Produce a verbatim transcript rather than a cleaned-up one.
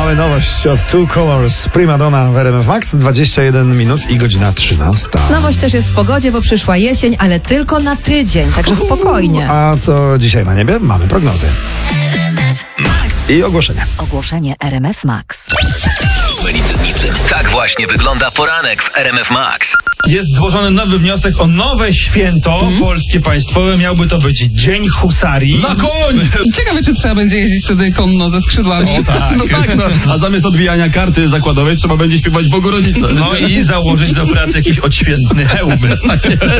Mamy nowość od Two Colors. Primadonna w R M F Max. dwadzieścia jeden minut i godzina trzynasta. Nowość też jest w pogodzie, bo przyszła jesień, ale tylko na tydzień, także spokojnie. A co dzisiaj na niebie? Mamy prognozy. I ogłoszenie. Ogłoszenie R M F Max. Nic z niczym. Tak właśnie wygląda poranek w R M F Max. Jest złożony nowy wniosek o nowe święto mm. polskie państwowe. Miałby to być Dzień Husarii. Na koń! Ciekawe, czy trzeba będzie jeździć wtedy konno ze skrzydłami. O, tak. No tak, no. A zamiast odwijania karty zakładowej trzeba będzie śpiewać Bogu Rodzice. No i założyć do pracy jakiś odświętny hełm.